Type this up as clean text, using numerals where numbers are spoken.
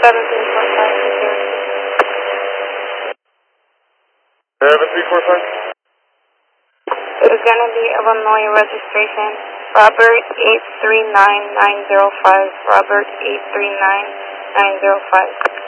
7345. It is going to be Illinois registration, Robert 839905, Robert 839905.